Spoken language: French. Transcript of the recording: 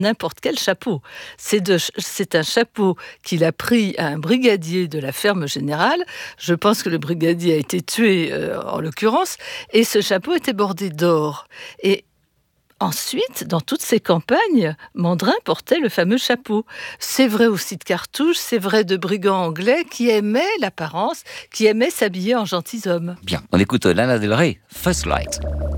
n'importe quel chapeau. C'est un chapeau qu'il a pris à un brigadier de la ferme générale. Je pense que le brigadier a été tué, en l'occurrence, et ce chapeau était bordé d'or. Et ensuite, dans toutes ces campagnes, Mandrin portait le fameux chapeau. C'est vrai aussi de Cartouche, c'est vrai de brigands anglais qui aimaient l'apparence, qui aimaient s'habiller en gentilshommes. Bien, on écoute Lana Del Rey, First Light.